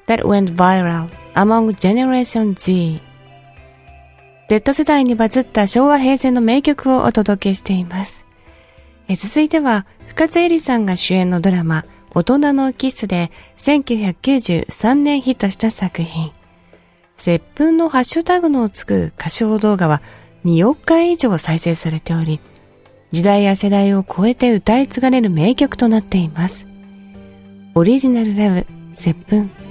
that went viral among Generation Z。 Z 世代にバズった昭和平成の名曲をお届けしています。続いては深津絵里さんが主演のドラマ大人のキスで1993年ヒットした作品。接吻のハッシュタグのつく歌唱動画は2億回以上再生されており、時代や世代を超えて歌い継がれる名曲となっています。オリジナルラブ、接吻。